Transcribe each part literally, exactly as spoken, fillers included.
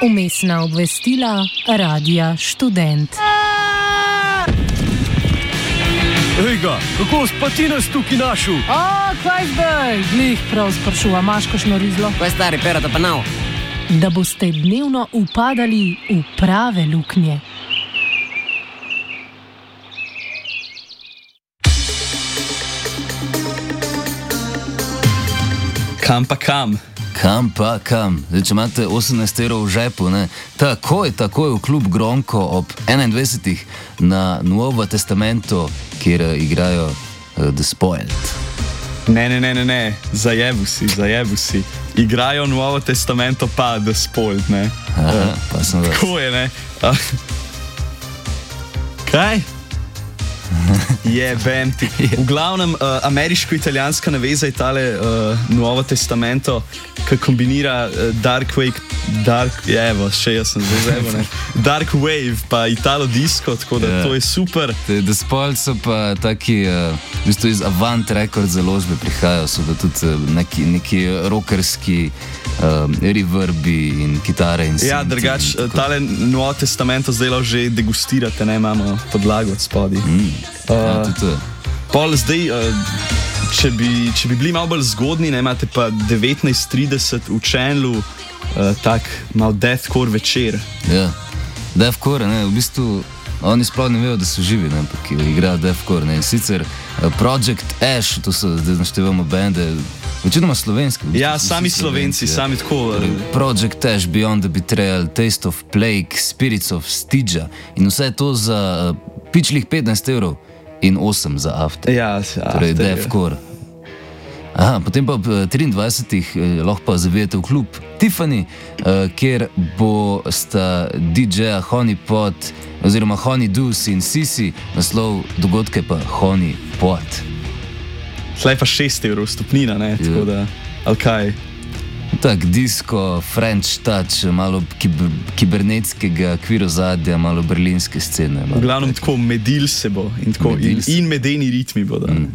Vmesna obvestila Radia Študent. Ejga, kako pa ti nas tukaj našel? A, kaj zdaj? Glih prav sprašuva, imaš kakšno rizlo? Kaj stari, perata pa nav? Da boste dnevno upadali v prave luknje. Kam pa kam? Kam pa kam? Zdaj, če imate osemnajst evrov v žepu, ne? Takoj, takoj v klub Gronko ob enaindvajsetih na Nuovo Testamento, kjer uh, igrajo uh, The Spoiled. Ne, ne, ne, ne, ne, zajebu si, zajebu si. Igrajo Nuovo Testamento pa The Spoiled, ne? Aha, uh, pa sem vas. Tako je, ne? Uh. Kaj? Je, bam ti. V glavnem, uh, ameriško-italijanska naveza je tale uh, Nuovo Testamento, ki kombinira uh, Dark Wave, Dark, je, evo, še jaz sem zdaj zelo, ne, Dark Wave pa Italo Disco, tako da yeah. To je super. The, the Spoiled so pa taki, uh, v bistvu iz Avant Records založbe prihajajo, so da tudi uh, neki, neki rockerski uh, reverbi in kitare in ja, drugač, uh, tale Nuovo Testamento zdaj že degustirate, ne, imamo podlago od spodaj. Mm. Uh, ja, pol zdaj, uh, če, bi, če bi bili malo bolj zgodni, ne, imate pa devetnajst trideset v Channelu, uh, tak mal deathcore večer. Ja, deathcore, ne, v bistvu oni sploh ne vejo, da so živi, ne, ampak igrajo deathcore, ne, in sicer uh, Project Ash, to so, zdaj naštevamo bende, večinoma slovenski. V bistvu, ja, sami slovenci, ja. Sami tako. Uh, Project Ash, Beyond the Betrayal, Taste of Plague, Spirits of Stygia in vse to za uh, pičlih petnajst evrov. In osem za after. Ja, torej deathcore. Aha, potem pa ob triindvajsetih eh, lahko pa zavijete v klub Tiffany, eh, kjer bo sta D J-a Honeypot oziroma Honeydews in Sisi, naslov dogodke pa Honeypot. Tlej pa šest evrov stopnina, ne, ja. Tako da, ali kaj? Tak, disco, French touch, malo kiber, kibernetskega kvir-ozadja, malo berlinske scene. V glavnem tako medil se bo in, tako, in, in medeni ritmi bodo. Mm.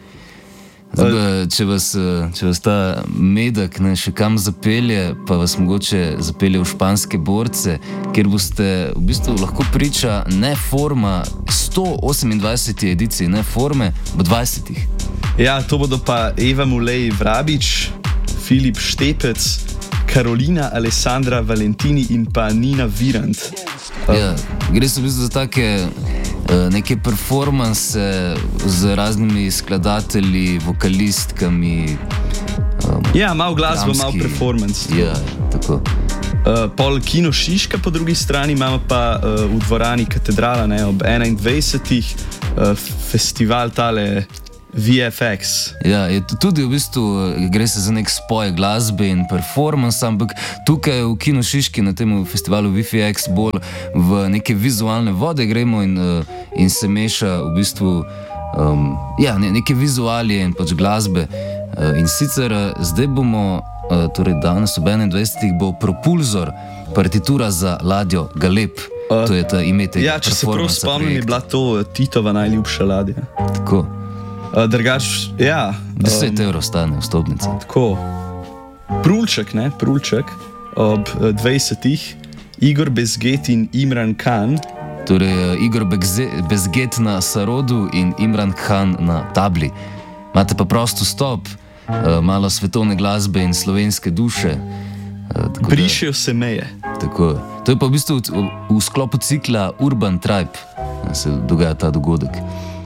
Zdaj, če, vas, če vas ta medek ne, še kam zapelje, pa vas mogoče zapelje v španske borce, kjer boste v bistvu lahko priča ne forma sto osemindvajseti ediciji, ne forme v dvajsetih. Ja, to bodo pa Eva Mulej Vrabič, Filip Štepec, Karolina Alessandra Valentini in pa Nina Virant. Ja, gre se v bistvu za take uh, neke performanse z raznimi skladatelji, vokalistkami. Um, ja, malo glasbo, malo performance. Ja, tako. Uh, pol Kino Šiška po drugi strani imamo pa uh, v dvorani Katedrala, ne, ob enaindvajsetih uh, festival tale V F X. Ja, je tudi v bistvu gre se za nek spoj glasbe in performance, ampak tukaj v Kino Šiški na tem festivalu V F X bolj v neke vizualne vode gremo in, in se meša v bistvu um, ja, ne, neke vizualije in pač glasbe. In sicer zdaj bomo, torej danes ob enaindvajsetih bo Propulzor, partitura za ladjo Galeb. Uh, to je ta ime tega. Ja, če se prav spomnim, je bila to Titova najljubša ladja. Tako. Uh, Drugač, ja. deset evrov stane vstopnica. Tako. Prulček, ne, Prulček, ob dvajsetih, Igor Bezget in Imran Khan. Torej, Igor Bezget na Sarodu in Imran Khan na tabli. Imate pa prost vstop, uh, malo svetovne glasbe in slovenske duše. Uh, Brišejo se meje. Tako. To je pa v bistvu v, v sklopu cikla Urban Tribe, da se dogaja ta dogodek.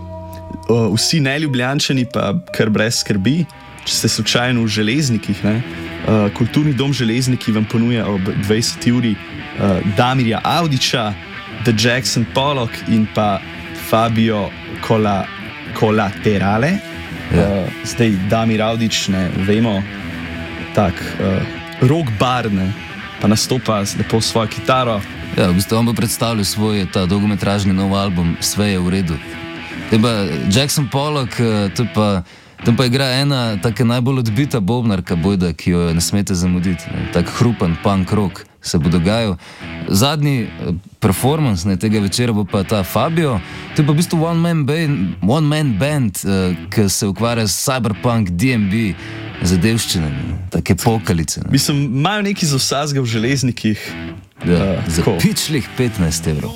Uh, vsi neljubljančani pa kar brez skrbi, če ste slučajno v Železnikih, ne? Uh, Kulturni dom Železniki vam ponuja ob dvajseti uri uh, Damirja Avdića, The Jackson Pollock in pa Fabio Cola, Colaterale. Ja. Uh, zdaj Damir Avdić, ne vemo, tak uh, rock bar, ne, pa nastopa lepo svojo kitaro. Ja, v bistvu on bo predstavljal svoj ta dolgometražni nov album Sve je v redu. Teba Jackson Pollock, pa, tam pa igra ena taka najbolj odbita bobnarka bojda, ki jo ne smete zamuditi. Ne. Tak hrupan punk rock se bo dogajal. Zadnji performance ne, tega večera bo pa ta Fabio. To je pa v bistvu one man band, one man band uh, ki se ukvarja s cyberpunk, D and B zadevščine, take pokalice. Ne. Mislim, imajo neki za vsazga v Železnikih. Ja, Uh, za tako. pičlih petnajst evrov.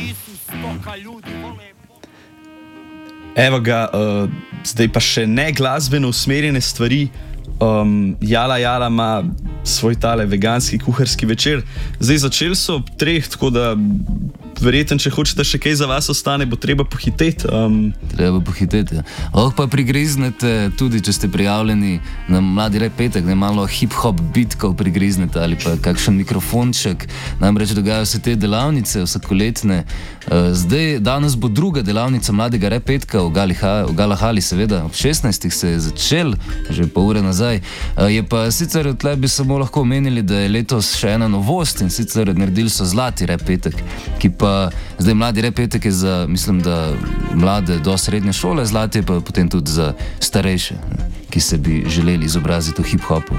Evo ga, uh, zdaj pa še ne glasbeno usmerjene stvari. Um, Jala Jala ima svoj tale veganski kuharski večer. Zdaj začeli so ob treh, tako da verjetno, če hočete še kaj za vas ostane, bo treba pohiteti. Um, Treba pohiteti. Ja. Lahko pa prigriznete tudi, če ste prijavljeni na Mladi rap petek, ne malo hip-hop bitkov prigriznete ali pa kakšen mikrofonček. Namreč dogajajo se te delavnice vsakoletne. Zdaj, danes bo druga delavnica Mladega rap petka v Galiha, v Galahali, seveda, ob šestnajstih se je začel, že pol ure nazaj. Je pa sicer, tle bi samo lahko omenili, da je letos še ena novost in sicer naredili so Zlati rap petek, ki pa zdaj Mladi rap petek je za, mislim, da mlade do srednje šole, Zlati je pa potem tudi za starejše, ki se bi želeli izobraziti v hip-hopu.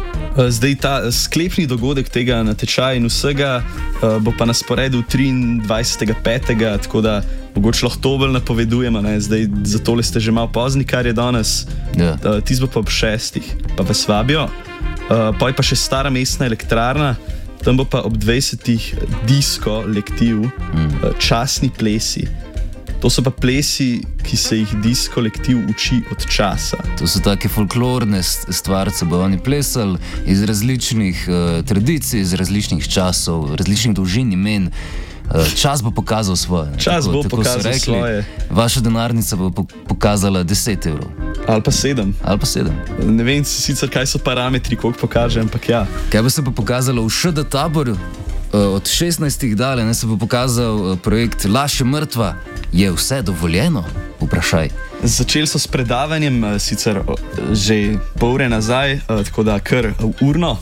Zdaj ta sklepni dogodek tega natečaja in vsega uh, bo pa na sporedu triindvajsetega petega, tako da mogoče lahko to bolj napovedujemo, ne? Zdaj za tole ste že malo pozni, kar je danes. Ja. Uh, Tis bo pa ob šestih, pa vas vabijo. Uh, pa je pa še Stara mestna elektrarna, tam bo pa ob dvajsetih disko lektiv, mm. uh, časni plesi. To so pa plesi, ki se jih disko lektiv uči od časa. To so take folklorne stvarce, bo oni plesali iz različnih uh, tradicij, iz različnih časov, različnih dolžin imen. Uh, čas bo pokazal svoje. Čas tako, bo tako pokazal rekli, svoje. Vaša denarnica bo po pokazala deset evrov. Ali pa sedem. Ali pa sedem. Ne vem sicer, kaj so parametri, koliko pokaže, ampak ja. Kaj bo se pa pokazalo v Š D taboru? Uh, od šestnajstih dalje ne, se bo pokazal uh, projekt Laž je mrtva. Je vse dovoljeno? Vprašaj. Začeli so s predavanjem, sicer že pol ure nazaj, tako da kar urno.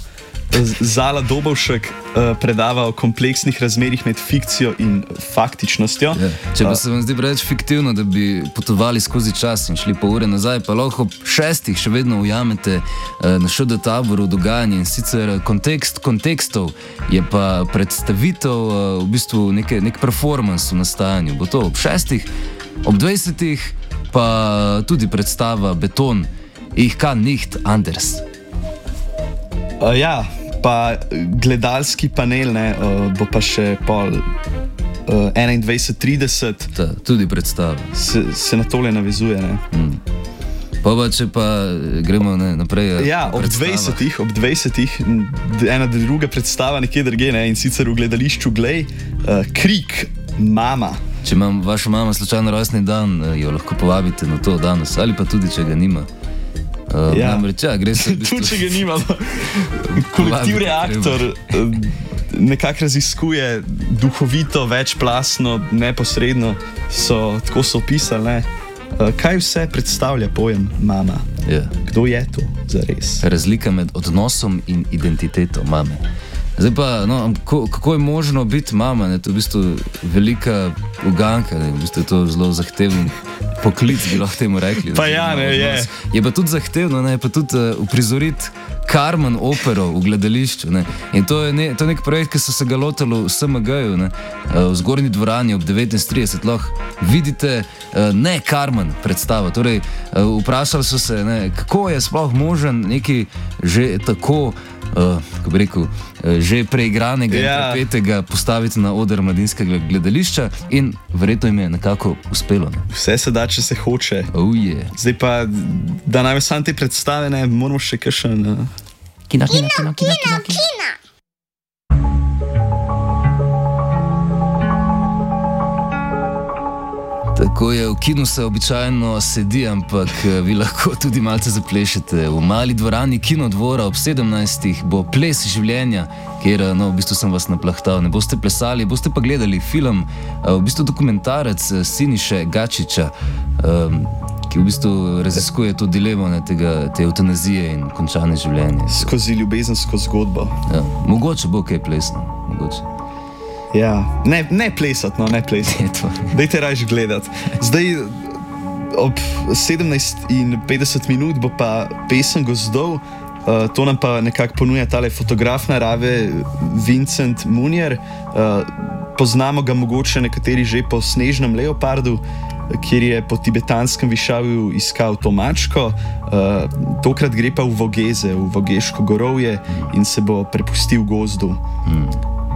Zala Dobovšek predava o kompleksnih razmerjih med fikcijo in faktičnostjo. Ja. Če pa se vam zdi preveč fiktivno, da bi potovali skozi čas in šli pol ure nazaj, pa lahko ob šestih še vedno ujamete na Š D taboru dogajanje in sicer kontekst kontekstov je pa predstavitev, v bistvu neke, nek performance v nastajanju. Bo to ob šestih, ob dvajsetih pa tudi predstava Beton, Ich kann nicht anders. Uh, ja, pa gledalski panel ne, uh, bo pa še pol uh, enaindvajset trideset. Ta, tudi predstava. Se, se na tole navezuje. Ne. Mm. Pa pa če pa gremo ne, naprej. Ja, ob dvajsetih, ob dvajsetih ena druga predstava nekje drugje, ne, in sicer v gledališču Glej, uh, Krik, Mama. Če imam vaša mama slučajno rojstni dan, jo lahko povabite na to danes, ali pa tudi, če ga nima. Uh, ja. Namreč, ja, gre se v bistvu... Tudi, če ga nimamo. Kolektiv Reaktor nekako raziskuje duhovito, večplastno, neposredno, so, tako so opisali, ne? Kaj vse predstavlja pojem mama? Ja. Kdo je to zares? Razlika med odnosom in identiteto mame. Zdaj pa, no, kako, kako je možno biti mama? Ne? To je v bistvu velika uganka, ne? V bistvu je to zelo zahteven poklic, bi lahko temu rekli. Pa ja, ne, je. Je pa tudi zahtevno, ne? Je pa tudi uh, uprizoriti Carmen opero v gledališču. Ne? In to je, ne, to je nek projekt, ki so se ga lotili v S M G-ju, uh, v Zgornji dvorani ob devetnajst trideset. Lahko vidite uh, ne Carmen predstavo. Torej, uh, vprašali so se, ne, kako je sploh možen neki že tako, uh, kako bi rekel, uh, že preigranega in Ja. prepetega postaviti na oder mladinskega gledališča in verjetno jim je nekako uspelo. Ne? Vse se da, če se hoče. Oh, yeah. Zdaj pa, da naj samo te predstave, ne, moramo še kakšen... Uh, Kina, kina, kina, kina, kina, kina. Tako je, v kinu se običajno sedi, ampak vi lahko tudi malce zaplešete. V mali dvorani Kinodvora ob sedemnajstih bo Ples življenja, kjer, no, v bistvu sem vas naplahtal. Ne boste plesali, boste pa gledali film, v bistvu dokumentarec Siniše Gačiča, um, ki v bistvu raziskuje to dilemo ne, tega, te eutanazije in končane življenje. skozi ljubezensko zgodbo. Ja, mogoče bo kaj plesno, mogoče. Ja, ne, ne plesati, no, ne plesati. Je to. Dajte raje gledati. Zdaj ob sedemnajst in petdeset minut bo pa pesem Gozdov, uh, to nam pa nekako ponuja tale fotograf narave Vincent Munier. Uh, poznamo ga mogoče nekateri že po Snežnem leopardu, kjer je po tibetanskem višavju iskal to mačko. Uh, tokrat gre pa v Vogeze, v Vogeško gorovje in se bo prepustil gozdu. Hmm.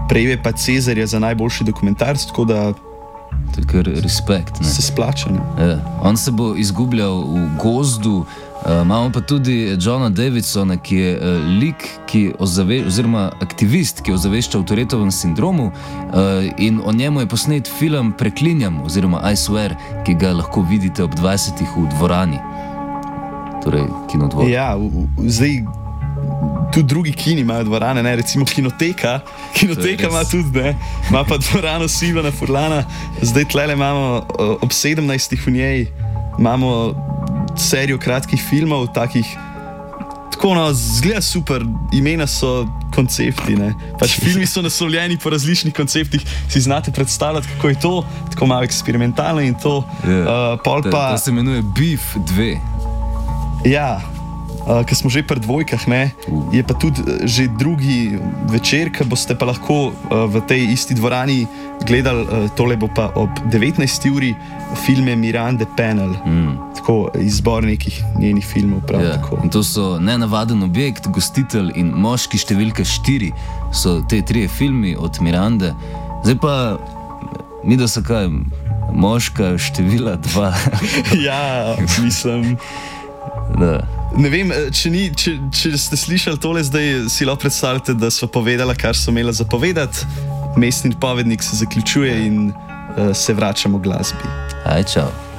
prejel je pa Cezarja za najboljši dokumentarc, tako da To je kar respekt. Ne? se splača. Ne? Ja. On se bo izgubljal v gozdu. Uh, imamo pa tudi Johna Davidsona, ki je uh, lik, ki ozave, oziroma aktivist, ki ozavešča o Tourettovem sindromu, uh, in o njemu je posnet film Preklinjam, oziroma I Swear, ki ga lahko vidite ob dvajsetih v dvorani. Torej, kinodvor. Ja, v, v, zdaj tudi drugi kini imajo dvorane, ne? Recimo Kinoteka. Kinoteka ima tudi, ne? Ima pa dvorano Silvana Furlana. Zdaj tlele imamo uh, ob sedemnajstih v njej, imamo serijo kratkih filmov, takih, tako no, zgleda super, imena so koncepti, ne. Pač filmi so naslovljeni po različnih konceptih, si znate predstavljati, kako je to, tako malo eksperimentalno in to. Yeah. Uh, pol pa... To se imenuje Beef dve. Ja, uh, ker smo že pri dvojkah, ne, uh. je pa tudi uh, že drugi večer, ki boste pa lahko uh, v tej isti dvorani gledali, uh, tole bo pa ob devetnajsti uri, filme Mirande Panel, mm. tako izbor nekih njenih filmov. Prav, ja. tako. In to so Nenavaden objekt, Gostitelj in Moški številka štiri, so te trije filmi od Mirande. Zdaj pa, mi da so kaj, Moška števila dva. Ja, mislim. Da. Ne vem, če, ni, če, če ste slišali tole, zdaj si lahko predstavljate, da so povedala, kar so imela zapovedati. Mestni povednik se zaključuje in uh, se vračamo k glasbi. Aj, čau.